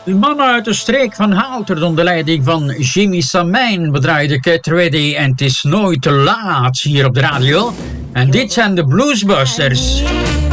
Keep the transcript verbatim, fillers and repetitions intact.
De mannen uit de streek van Haalter onder leiding van Jimmy Samijn bedraaide Get Ready en het is nooit te laat hier op de radio. En dit zijn de Bluesbusters.